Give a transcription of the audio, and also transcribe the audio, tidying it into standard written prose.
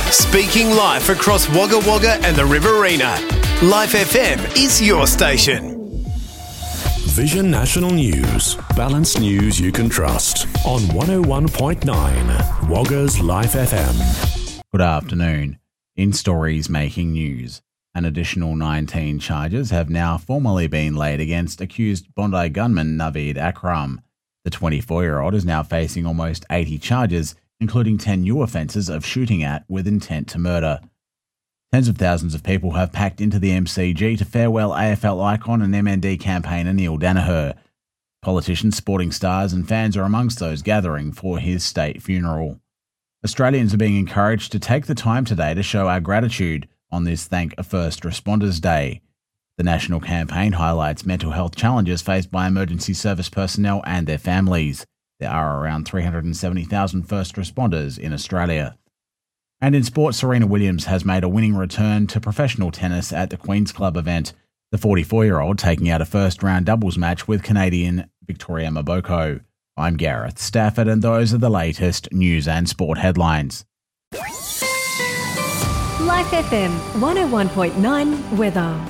Speaking live across Wagga Wagga and the Riverina. Life FM is your station. Vision National News. Balanced news you can trust. On 101.9 Wagga's Life FM. Good afternoon. In stories making news, an additional 19 charges have now formally been laid against accused Bondi gunman Naveed Akram. The 24-year-old is now facing almost 80 charges, including 10 new offences of shooting at with intent to murder. Tens of thousands of people have packed into the MCG to farewell AFL icon and MND campaigner Neil Daniher. Politicians, sporting stars and fans are amongst those gathering for his state funeral. Australians are being encouraged to take the time today to show our gratitude on this Thank a First Responders Day. The national campaign highlights mental health challenges faced by emergency service personnel and their families. There are around 370,000 first responders in Australia. And in sport, Serena Williams has made a winning return to professional tennis at the Queen's Club event, the 44-year-old taking out a first-round doubles match with Canadian Victoria Maboko. I'm Gareth Stafford, and those are the latest news and sport headlines. Life FM 101.9 weather.